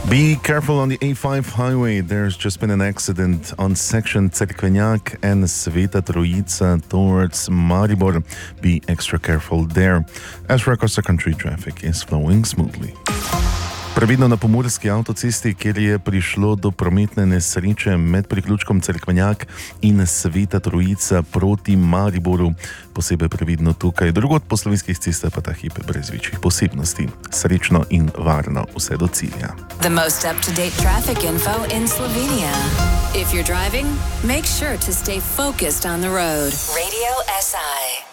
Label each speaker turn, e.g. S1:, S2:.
S1: Be careful on the A5 highway. There's just been an accident on section Cerkvenjak and Sveta Trojica towards Maribor. Be extra careful there. As for across the country, traffic is flowing smoothly. Previdno na pomurski avtocesti, kjer je prišlo do prometne nesreče med priključkom Cerkvenjak in Sveta Trojica proti Mariboru. Posebej previdno tukaj, drugod po slovenskih cestah pa ta hip brez večjih posebnosti. Srečno in varno vse do cilja.
S2: The most up-to-date traffic info in Slovenia. If you're driving, make sure to stay focused on the road. Radio SI.